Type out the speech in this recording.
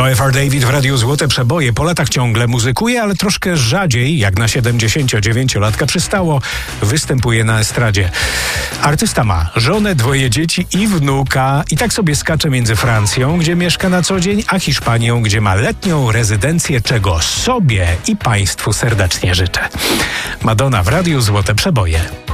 To F.R. David w Radiu Złote Przeboje. Po latach ciągle muzykuje, ale troszkę rzadziej, jak na 79-latka przystało, występuje na estradzie. Artysta ma żonę, 2 dzieci i wnuka i tak sobie skacze między Francją, gdzie mieszka na co dzień, a Hiszpanią, gdzie ma letnią rezydencję, czego sobie i państwu serdecznie życzę. Madonna w Radiu Złote Przeboje.